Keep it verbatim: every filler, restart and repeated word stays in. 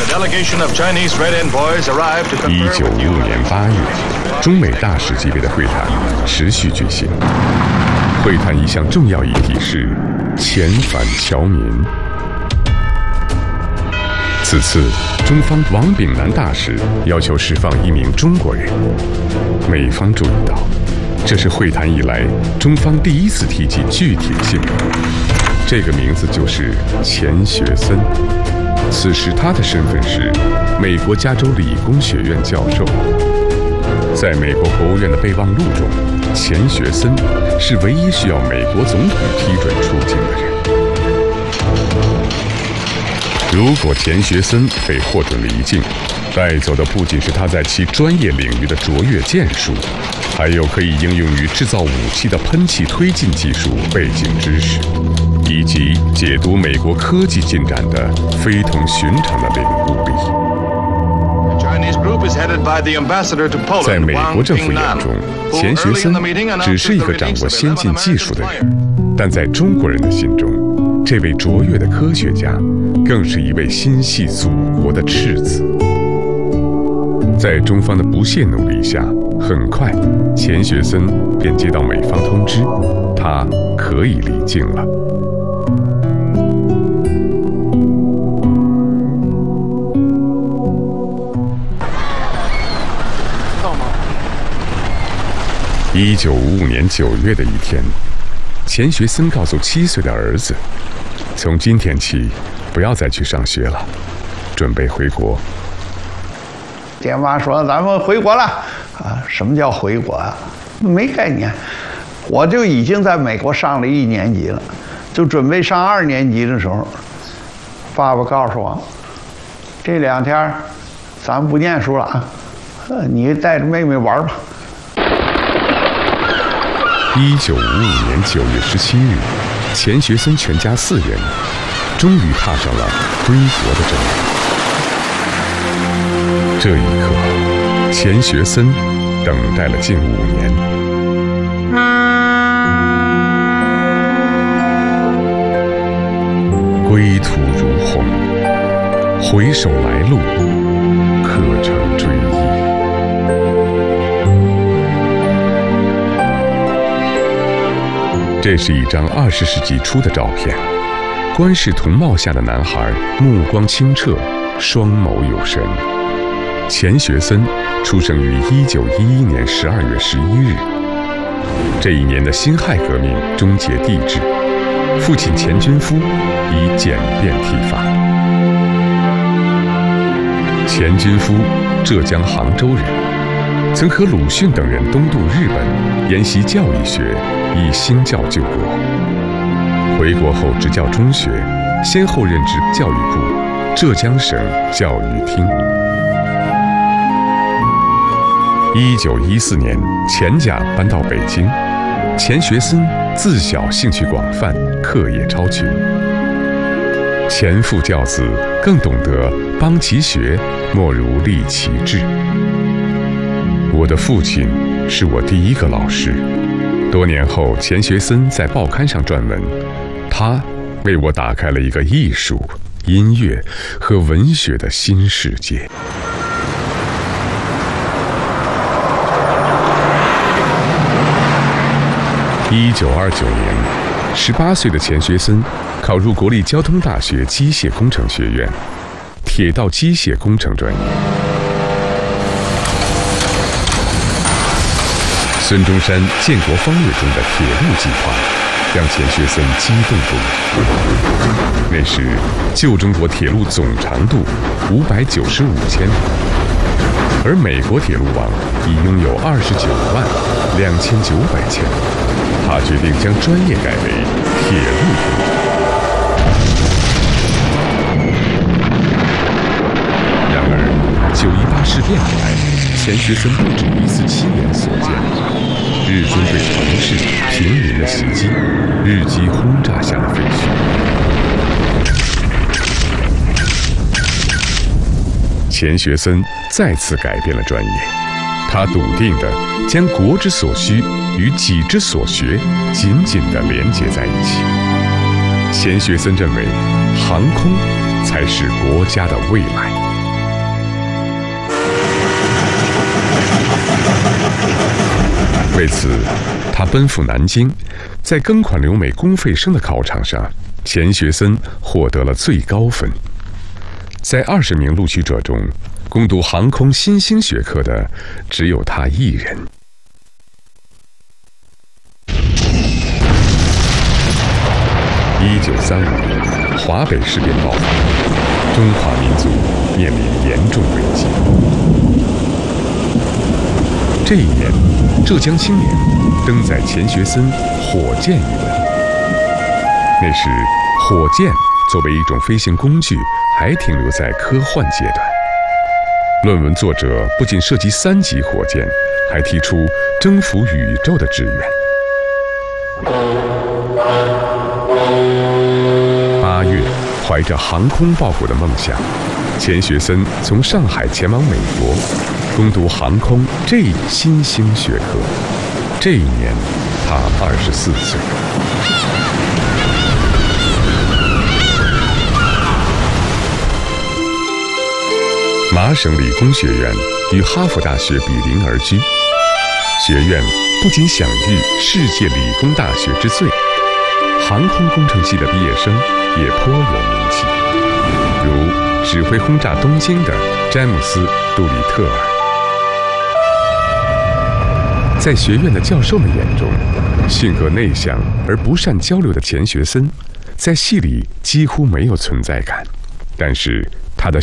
一九五五年八月，中美大使级别的会谈持续举行。会谈一项重要议题是遣返侨民。此次，中方王炳南大使要求释放一名中国人。美方注意到，这是会谈以来中方第一次提及具体的姓名，这个名字就是钱学森。此时他的身份是美国加州理工学院教授。在美国国务院的备忘录中，钱学森是唯一需要美国总统批准出境的人。如果钱学森被获准离境，带走的不仅是他在其专业领域的卓越建树，还有可以应用于制造武器的喷气推进技术背景知识，以及解读美国科技进展的非同寻常的领悟力。在美国政府眼中，钱学森只是一个掌握先进技术的人，但在中国人的心中，这位卓越的科学家更是一位心系祖国的赤子。在中方的不懈努力下，很快钱学森便接到美方通知，他可以离境了。一九五五年九月的一天，钱学森告诉七岁的儿子，从今天起不要再去上学了，准备回国。 爹妈说咱们回国了啊？什么叫回国啊？没概念。我就已经在美国上了一年级了，就准备上二年级的时候，爸爸告诉我，这两天咱不念书了啊，你带着妹妹玩吧。 一九五五年九月十七日，钱学森全家四人终于踏上了归国的征程。这一刻，钱学森等待了近五年。归途如鸿，回首来路，可成追忆。这是一张二十世纪初的照片，冠饰铜帽下的男孩目光清澈，双眸有神。钱学森出生于一九一一年十二月十一日。这一年的辛亥革命终结帝制，父亲钱均夫以简便剃发。钱均夫，浙江杭州人，曾和鲁迅等人东渡日本，研习教育学，以兴教救国。回国后执教中学，先后任职教育部、浙江省教育厅。一九一四年，钱家搬到北京，钱学森自小兴趣广泛，课业超群。钱父教子更懂得邦其学，莫如立其志。我的父亲是我第一个老师。多年后，钱学森在报刊上撰文，他为我打开了一个艺术、音乐和文学的新世界。一九二九年，十八岁的钱学森考入国立交通大学机械工程学院，铁道机械工程专业。孙中山建国方略中的铁路计划，让钱学森激动不已。那时，旧中国铁路总长度五百九十五千里，而美国铁路网已拥有二十九万两千九百千里。他决定将专业改为铁路工程。然而，九一八事变以来，钱学森不止一次亲眼所见日军对城市、平民的袭击，日机轰炸下的废墟。钱学森再次改变了专业，他笃定地将国之所需与己之所学紧紧地连接在一起。钱学森认为，航空才是国家的未来。 为此，他奔赴南京，在庚款留美公费生的考场上，钱学森获得了最高分。在二十名录取者中，攻读航空新兴学科的只有他一人。一九三五年，华北事变爆发，中华民族面临严重危机。这一年，浙江青年登载钱学森《火箭》一文。那时，火箭作为一种飞行工具，还停留在科幻阶段。论文作者不仅涉及三级火箭，还提出征服宇宙的志愿。八月，怀着航空报国的梦想，钱学森从上海前往美国，攻读航空这一新兴学科。这一年，他二十四岁。麻省理工学院与哈佛大学比邻而居，学院不仅享誉世界理工大学之最，航空工程系的毕业生也颇有名气，如指挥轰炸东京的詹姆斯·杜里特尔。在学院的教授们眼中，性格内向而不善交流的钱学森，在系里几乎没有存在感，但是